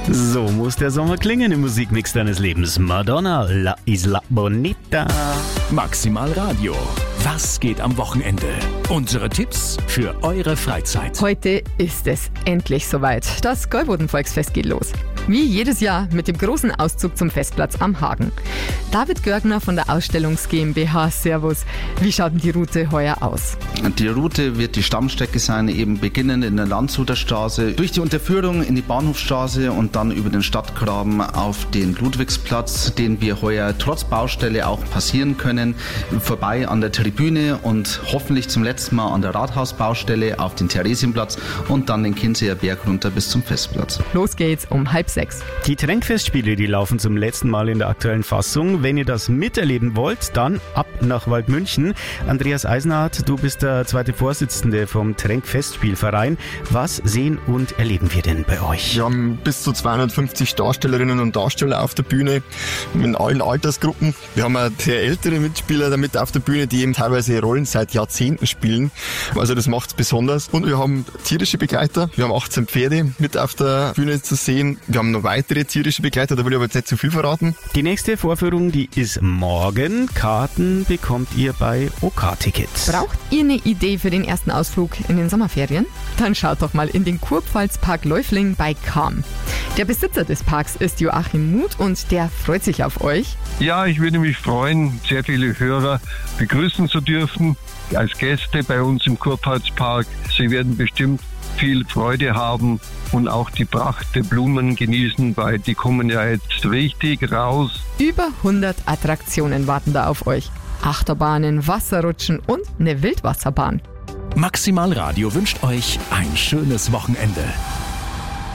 So muss der Sommer klingen im Musikmix deines Lebens. Madonna, La Isla Bonita. Maximal Radio. Was geht am Wochenende? Unsere Tipps für eure Freizeit. Heute ist es endlich soweit. Das Gäuboden-Volksfest geht los. Wie jedes Jahr mit dem großen Auszug zum Festplatz am Hagen. David Görgner von der Ausstellungs GmbH, Servus. Wie schaut denn die Route heuer aus? Die Route wird die Stammstrecke sein, eben beginnend in der Landshuter Straße, durch die Unterführung in die Bahnhofstraße und dann über den Stadtgraben auf den Ludwigsplatz, den wir heuer trotz Baustelle auch passieren können, vorbei an der Tribüne und hoffentlich zum letzten Mal an der Rathausbaustelle auf den Theresienplatz und dann den Kinseer Berg runter bis zum Festplatz. Los geht's um 5:30. Die Tränkfestspiele, die laufen zum letzten Mal in der aktuellen Fassung. Wenn ihr das miterleben wollt, dann ab nach Waldmünchen. Andreas Eisenhardt, du bist der zweite Vorsitzende vom Tränkfestspielverein. Was sehen und erleben wir denn bei euch? Wir haben bis zu 250 Darstellerinnen und Darsteller auf der Bühne in allen Altersgruppen. Wir haben auch sehr ältere Mitspieler damit auf der Bühne, die eben teilweise Rollen seit Jahrzehnten spielen. Also das macht es besonders. Und wir haben tierische Begleiter. Wir haben 18 Pferde mit auf der Bühne zu sehen. Wir haben noch weitere tierische Begleiter, da will ich aber jetzt nicht zu viel verraten. Die nächste Vorführung, die ist morgen. Karten bekommt ihr bei OK-Ticket. Braucht ihr eine Idee für den ersten Ausflug in den Sommerferien? Dann schaut doch mal in den Kurpfalzpark Läufling bei Cham. Der Besitzer des Parks ist Joachim Muth und der freut sich auf euch. Ja, ich würde mich freuen, sehr viele Hörer begrüßen zu dürfen als Gäste bei uns im Kurpfalzpark. Sie werden bestimmt viel Freude haben und auch die Pracht der Blumen genießen, weil die kommen ja jetzt richtig raus. Über 100 Attraktionen warten da auf euch. Achterbahnen, Wasserrutschen und eine Wildwasserbahn. Maximal Radio wünscht euch ein schönes Wochenende.